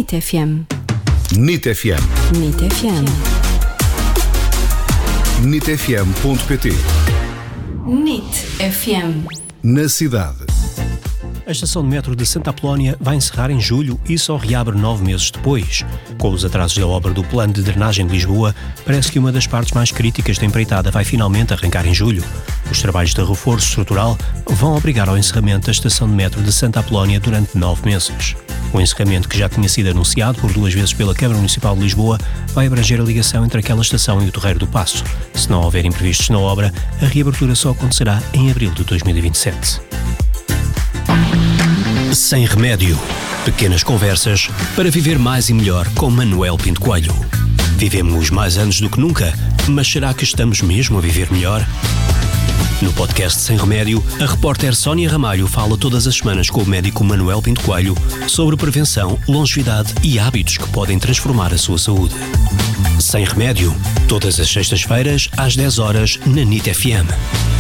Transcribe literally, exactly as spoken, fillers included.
NIT F M. NIT F M. NIT F M. NIT F M ponto pt. NIT F M. Na cidade. A estação de metro de Santa Apolónia vai encerrar em julho e só reabre nove meses depois. Com os atrasos da obra do plano de drenagem de Lisboa, parece que uma das partes mais críticas da empreitada vai finalmente arrancar em julho. Os trabalhos de reforço estrutural vão obrigar ao encerramento da estação de metro de Santa Apolónia durante nove meses. O encerramento, que já tinha sido anunciado por duas vezes pela Câmara Municipal de Lisboa, vai abranger a ligação entre aquela estação e o Torreiro do Paço. Se não houver imprevistos na obra, a reabertura só acontecerá em abril de dois mil e vinte e sete. Sem remédio. Pequenas conversas para viver mais e melhor com Manuel Pinto Coelho. Vivemos mais anos do que nunca, mas será que estamos mesmo a viver melhor? No podcast Sem Remédio, a repórter Sónia Ramalho fala todas as semanas com o médico Manuel Pinto Coelho sobre prevenção, longevidade e hábitos que podem transformar a sua saúde. Sem Remédio, todas as sextas-feiras às dez horas na NIT F M.